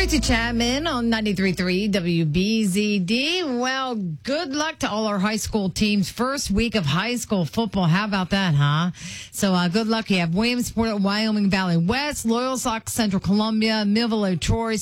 Tracy Chapman on 93.3 WBZD. Well, good luck to all our high school teams. First week of high school football. How about that, huh? So good luck. You have Williamsport at Wyoming Valley West, Loyal Sox Central Columbia, Millville Troy,